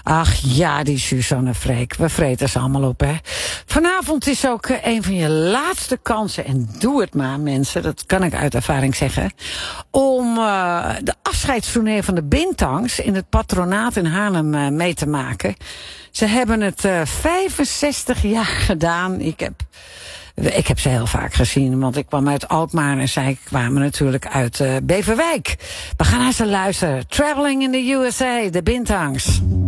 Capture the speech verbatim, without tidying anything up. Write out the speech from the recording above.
Ach ja, die Suzanne Freek. We vreten ze allemaal op, hè. Vanavond is ook uh, een van je laatste kansen. En doe het maar, mensen. Dat kan ik uit ervaring zeggen. Om uh, de afscheidstournee van de Bintangs in het patronaat in Haarlem uh, mee te maken. Ze hebben het uh, vijfenzestig jaar gedaan. Ik heb... Ik heb ze heel vaak gezien, want ik kwam uit Alkmaar en zij kwamen natuurlijk uit uh, Beverwijk. We gaan naar ze luisteren. Traveling in the U S A, de Bintangs.